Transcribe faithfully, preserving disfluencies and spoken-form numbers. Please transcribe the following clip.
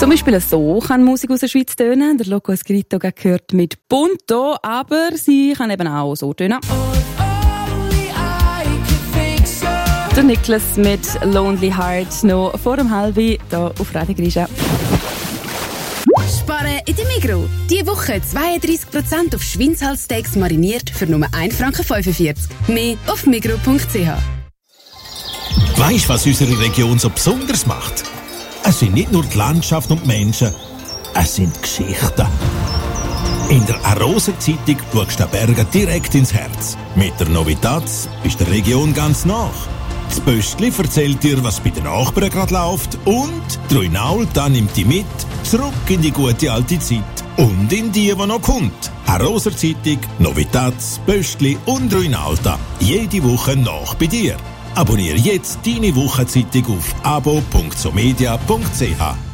Zum Beispiel so kann Musik aus der Schweiz tönen. Der Loco Escrito gehört mit Punto, aber sie kann eben auch so tönen. Der Niklas mit Lonely Heart noch vor dem Halbi hier auf Radio Grisha. Sparen in der Migros. Diese Woche zweiunddreissig Prozent auf Schweinshalssteaks mariniert für nur ein Franken fünfundvierzig. Mehr auf migros punkt c h. Weisst du, was unsere Region so besonders macht? Es sind nicht nur die Landschaft und die Menschen, es sind die Geschichten. In der Arosa-Zeitung schaust du den Bergen direkt ins Herz. Mit der Novitatz bist du der Region ganz nach. Das Böstli erzählt dir, was bei den Nachbarn gerade läuft, und die Ruinalta nimmt dich mit zurück in die gute alte Zeit und in die, die noch kommt. Arosa Zeitung, Novitatz, Böstli und Ruinalta. Jede Woche nach bei dir. Abonniere jetzt deine Wochenzeitung auf abo punkt somedia punkt c h.